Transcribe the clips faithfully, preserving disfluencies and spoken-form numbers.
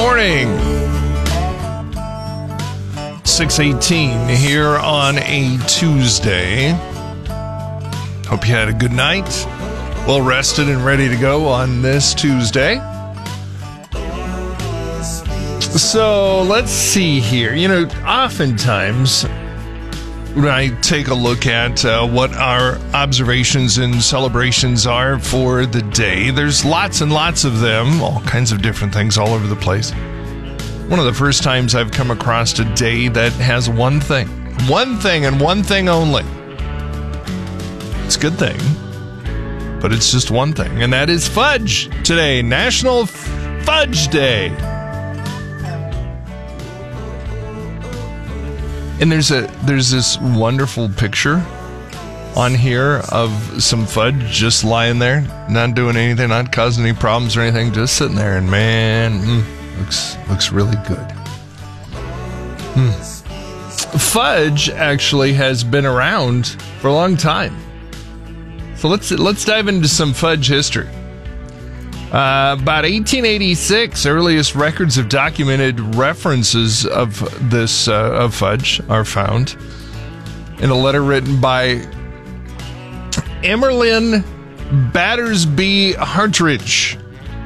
morning. six eighteen here on a Tuesday. Hope you had a good night. Well rested and ready to go on this Tuesday. So let's see here. You know, oftentimes when I take a look at uh, what our observations and celebrations are for the day, there's lots and lots of them, all kinds of different things all over the place. One of the first times I've come across a day that has one thing. One thing and one thing only. It's a good thing, but it's just one thing, and that is fudge today. National Fudge Day. And there's a there's this wonderful picture on here of some fudge just lying there, not doing anything, not causing any problems or anything, just sitting there, and man, mm, looks looks really good. Mm. Fudge actually has been around for a long time. So let's let's dive into some fudge history. Uh, about eighteen eighty-six, earliest records of documented references of this uh, of fudge are found in a letter written by Emmeline Battersby Hartridge.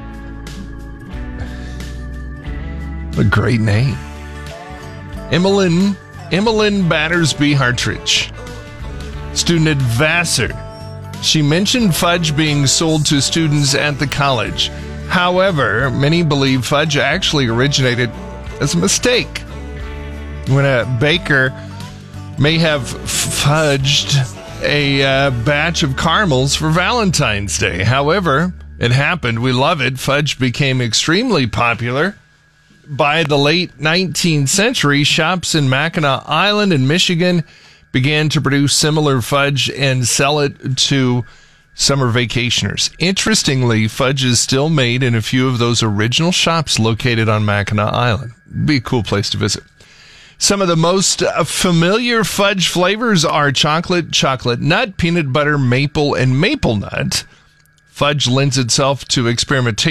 A great name, Emmeline Emmeline Battersby Hartridge, student at Vassar. She mentioned fudge being sold to students at the college. However, many believe fudge actually originated as a mistake, when a baker may have fudged a uh, batch of caramels for Valentine's Day. However, it happened. We love it. Fudge became extremely popular. By the late nineteenth century, shops in Mackinac Island in Michigan began to produce similar fudge and sell it to summer vacationers. Interestingly, fudge is still made in a few of those original shops located on Mackinac Island. It'd be a cool place to visit. Some of the most familiar fudge flavors are chocolate, chocolate nut, peanut butter, maple, and maple nut. Fudge lends itself to experimentation